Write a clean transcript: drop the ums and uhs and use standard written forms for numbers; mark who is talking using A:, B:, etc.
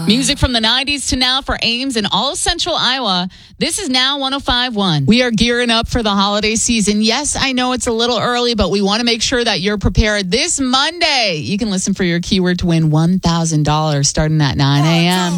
A: Music from the 90s to now for Ames and all of Central Iowa. This is Now 105.1. We are gearing up for the holiday season. Yes, I know it's a little early, but we want to make sure that you're prepared. This Monday, you can listen for your keyword to win $1,000 starting at 9 a.m.